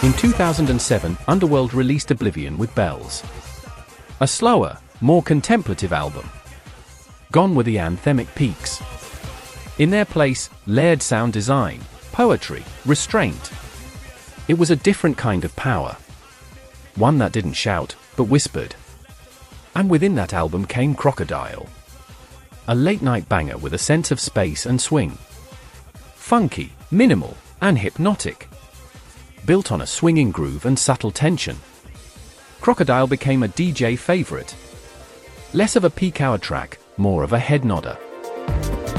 In 2007, Underworld released Oblivion with Bells. A slower, more contemplative album. Gone were the anthemic peaks. In their place, layered sound design, poetry, restraint. It was a different kind of power. One that didn't shout, but whispered. And within that album came Crocodile. A late-night banger with a sense of space and swing. Funky, minimal, and hypnotic. Built on a swinging groove and subtle tension. Crocodile became a DJ favorite. Less of a peak hour track, more of a head nodder.